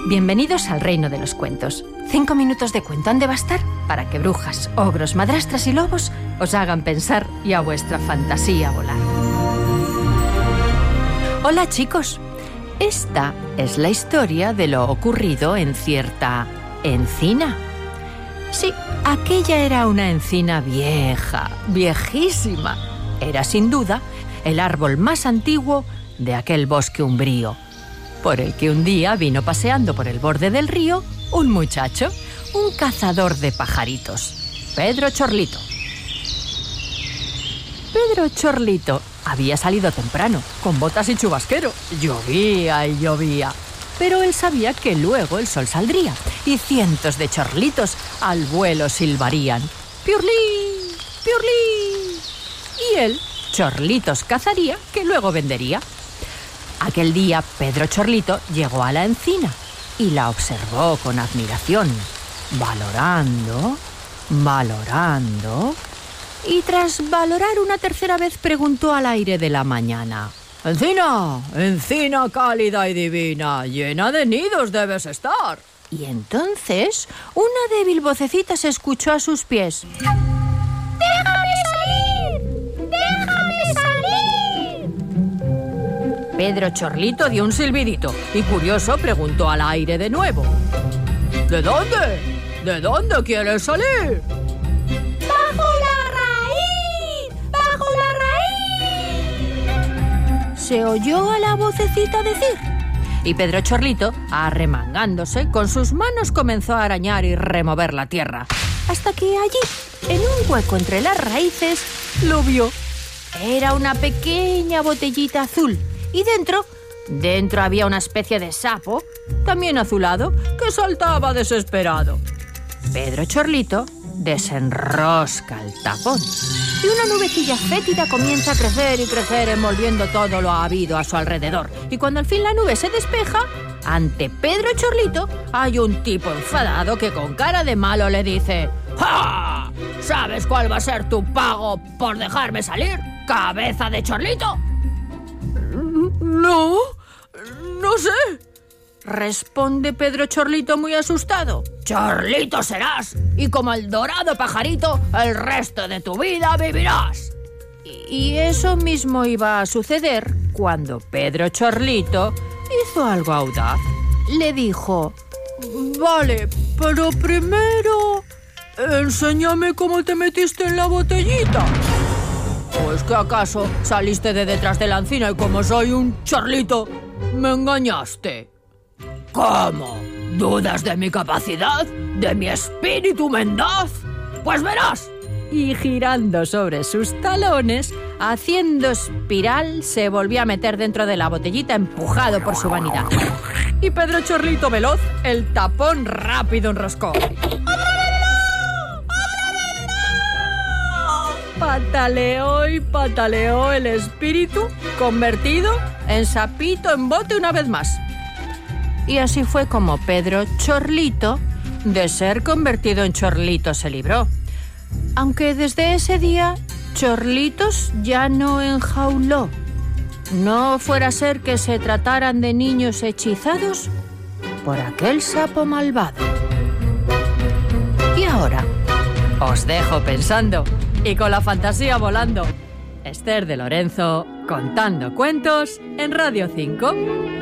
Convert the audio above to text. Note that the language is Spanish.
Bienvenidos al reino de los cuentos. 5 minutos de cuento han de bastar para que brujas, ogros, madrastras y lobos os hagan pensar y a vuestra fantasía volar. Hola chicos, esta es la historia de lo ocurrido en cierta encina. Sí, aquella era una encina vieja, viejísima. Era sin duda el árbol más antiguo de aquel bosque umbrío, por el que un día vino paseando por el borde del río un muchacho, un cazador de pajaritos, Pedro Chorlito. Pedro Chorlito había salido temprano, con botas y chubasquero. Llovía y llovía, pero él sabía que luego el sol saldría y cientos de chorlitos al vuelo silbarían. ¡Piurlí! ¡Piurlí! Y él chorlitos cazaría que luego vendería. Aquel día Pedro Chorlito llegó a la encina y la observó con admiración, valorando, y tras valorar una tercera vez preguntó al aire de la mañana: «Encina, encina cálida y divina, llena de nidos debes estar». Y entonces una débil vocecita se escuchó a sus pies: «¡Déjame salir! ¡Déjame salir!». Pedro Chorlito dio un silbidito y curioso preguntó al aire de nuevo: «¿De dónde? ¿De dónde quieres salir?». «¡Bajo la raíz! Se oyó a la vocecita decir. Y Pedro Chorlito, arremangándose, con sus manos comenzó a arañar y remover la tierra, hasta que allí, en un hueco entre las raíces, lo vio. Era una pequeña botellita azul, y dentro había una especie de sapo, también azulado, que saltaba desesperado. Pedro Chorlito desenrosca el tapón y una nubecilla fétida comienza a crecer y crecer, envolviendo todo lo habido a su alrededor. Y cuando al fin la nube se despeja, ante Pedro Chorlito hay un tipo enfadado que con cara de malo le dice: «¡Ja! ¿Sabes cuál va a ser tu pago por dejarme salir, cabeza de chorlito?». «No sé», responde Pedro Chorlito muy asustado. «Chorlito serás, y como el dorado pajarito, el resto de tu vida vivirás». Y eso mismo iba a suceder cuando Pedro Chorlito hizo algo audaz. Le dijo: «Vale, pero primero enséñame cómo te metiste en la botellita». «¿Pues que acaso saliste de detrás de la encina y como soy un chorlito, me engañaste?» «¿Cómo? ¿Dudas de mi capacidad? ¿De mi espíritu mendaz? Pues verás». Y girando sobre sus talones, haciendo espiral, se volvió a meter dentro de la botellita, empujado por su vanidad. Y Pedro Chorlito veloz, el tapón rápido enroscó. Pataleó y pataleó el espíritu, convertido en sapito en bote una vez más. Y así fue como Pedro Chorlito, de ser convertido en chorlito, se libró. Aunque desde ese día, chorlitos ya no enjauló. No fuera a ser que se trataran de niños hechizados por aquel sapo malvado. Y ahora, os dejo pensando y con la fantasía volando. Esther de Lorenzo, contando cuentos en Radio 5.